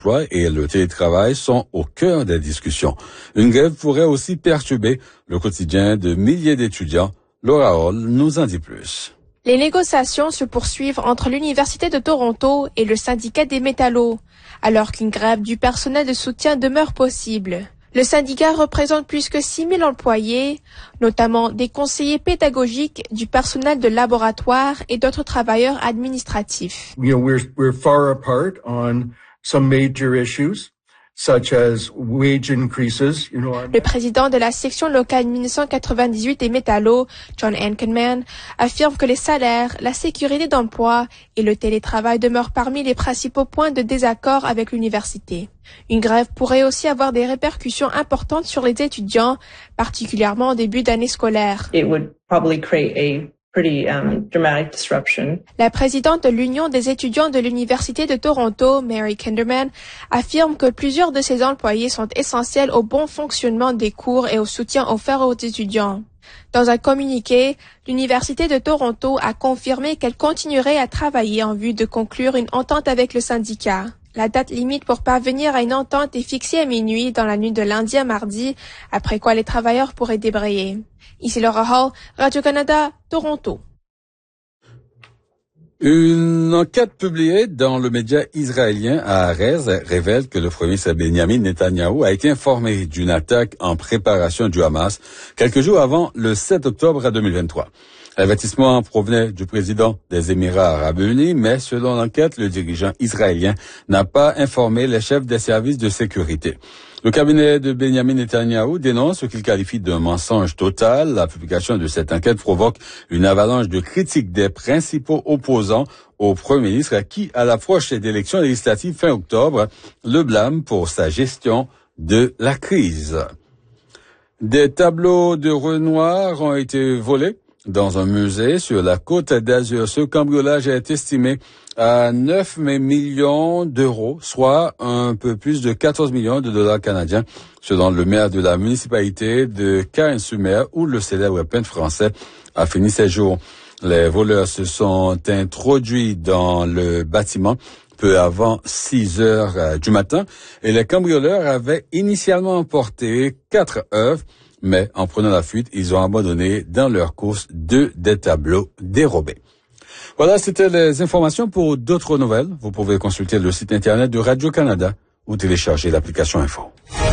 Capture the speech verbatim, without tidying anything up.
l'emploi et le télétravail sont au cœur des discussions. Une grève pourrait aussi perturber le quotidien de milliers d'étudiants. Laura Hall nous en dit plus. Les négociations se poursuivent entre l'Université de Toronto et le syndicat des métallos, alors qu'une grève du personnel de soutien demeure possible. Le syndicat représente plus que six mille employés, notamment des conseillers pédagogiques, du personnel de laboratoire et d'autres travailleurs administratifs. You know, we're, we're far apart on some major issues, such as wage increases. You know, Le président de la section locale mille neuf cent quatre-vingt-dix-huit des métallos, John Ankenman, affirme que les salaires, la sécurité d'emploi et le télétravail demeurent parmi les principaux points de désaccord avec l'université. Une grève pourrait aussi avoir des répercussions importantes sur les étudiants, particulièrement en début d'année scolaire. It would probably create a pretty um, dramatic disruption. La présidente de l'Union des étudiants de l'Université de Toronto, Mary Kinderman, affirme que plusieurs de ses employés sont essentiels au bon fonctionnement des cours et au soutien offert aux étudiants. Dans un communiqué, l'Université de Toronto a confirmé qu'elle continuerait à travailler en vue de conclure une entente avec le syndicat. La date limite pour parvenir à une entente est fixée à minuit dans la nuit de lundi à mardi, après quoi les travailleurs pourraient débrayer. Ici Laura Hall, Radio-Canada, Toronto. Une enquête publiée dans le média israélien à Haaretz révèle que le premier ministre Benjamin Netanyahou a été informé d'une attaque en préparation du Hamas quelques jours avant le sept octobre deux mille vingt-trois. L'avertissement provenait du président des Émirats arabes unis, mais selon l'enquête, le dirigeant israélien n'a pas informé les chefs des services de sécurité. Le cabinet de Benjamin Netanyahou dénonce ce qu'il qualifie d'un mensonge total. La publication de cette enquête provoque une avalanche de critiques des principaux opposants au Premier ministre qui, à l'approche des élections législatives fin octobre, le blâme pour sa gestion de la crise. Des tableaux de Renoir ont été volés dans un musée sur la Côte d'Azur. Ce cambriolage est estimé à neuf millions d'euros, soit un peu plus de quatorze millions de dollars canadiens, selon le maire de la municipalité de Caen-sur-Mer, où le célèbre peintre français a fini ses jours. Les voleurs se sont introduits dans le bâtiment peu avant six heures du matin et les cambrioleurs avaient initialement emporté quatre œuvres. Mais en prenant la fuite, ils ont abandonné dans leur course deux des tableaux dérobés. Voilà, c'était les informations. Pour d'autres nouvelles, vous pouvez consulter le site internet de Radio-Canada ou télécharger l'application Info.